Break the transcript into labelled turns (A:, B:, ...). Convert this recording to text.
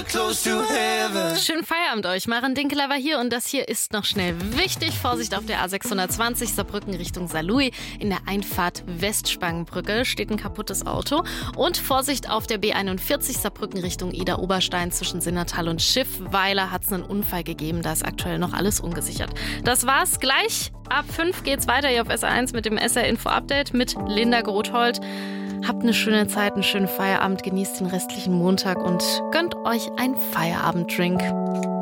A: Schönen Feierabend euch. Maren Dinkeler war hier und das hier ist noch schnell wichtig. Vorsicht auf der A620 Saarbrücken Richtung Saarlouis. In der Einfahrt Westspangenbrücke steht ein kaputtes Auto. Und Vorsicht auf der B41 Saarbrücken Richtung Ida-Oberstein zwischen Sinnertal und Schiffweiler hat es einen Unfall gegeben. Da ist aktuell noch alles ungesichert. Das war's. Gleich ab 5 geht's weiter hier auf SR1 mit dem SR Info Update mit Linda Grothold. Habt eine schöne Zeit, einen schönen Feierabend, genießt den restlichen Montag und gönnt euch einen Feierabenddrink.